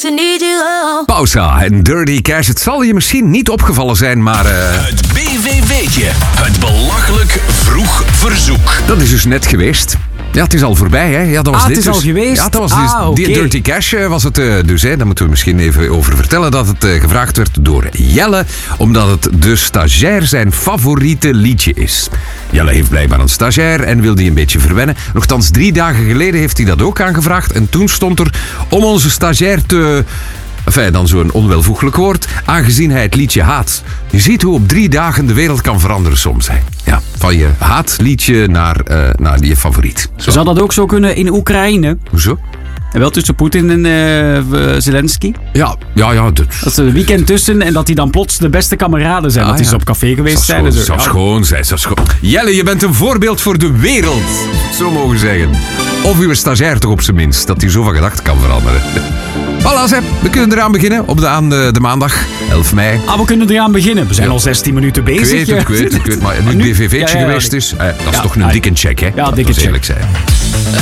'cause I need you. Oh. Pausa en Dirty Cash. Het zal je misschien niet opgevallen zijn, maar... Het BVV'tje. Het belachelijk vroeg verzoek. Dat is dus net geweest. Ja, het is al voorbij, hè? Ja, dat was dit het is dus. al geweest? Ja, dat was dus oké. die Dirty Cash was het dus. Hè. Daar moeten we misschien even over vertellen dat het gevraagd werd door Jelle, omdat het de stagiair zijn favoriete liedje is. Jelle heeft blijkbaar een stagiair en wil die een beetje verwennen. Nochtans 3 dagen geleden heeft hij dat ook aangevraagd en toen stond er om onze stagiair te... Enfin, dan zo'n onwelvoeglijk woord, aangezien hij het liedje haat. Je ziet hoe op 3 dagen de wereld kan veranderen soms. Hè. Ja, van je haatliedje naar je favoriet. Zo. Zou dat ook zo kunnen in Oekraïne? Hoezo? En wel tussen Poetin en Zelensky? Ja. Dat is een weekend tussen en dat die dan plots de beste kameraden zijn. Dat die ze op café geweest zijn. Zou schoon zijn. Jelle, je bent een voorbeeld voor de wereld. Zo mogen zeggen. Of uw stagiair toch op zijn minst. Dat hij zo van gedachten kan veranderen. Voilà, Sepp, we kunnen eraan beginnen op de maandag, 11 mei. We kunnen eraan beginnen. We zijn al 16 minuten bezig. Ik weet. Maar nu het BVV'tje geweest is, dat is toch een dikke check, hè? Ja, dikke check. Eerlijk zijn.